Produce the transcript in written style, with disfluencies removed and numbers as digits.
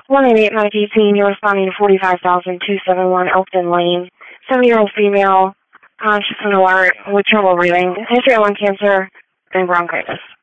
188 1918, you're responding to 45,271 Elkton Lane. 7-year-old female, conscious and alert, with trouble breathing, history of lung cancer, and bronchitis.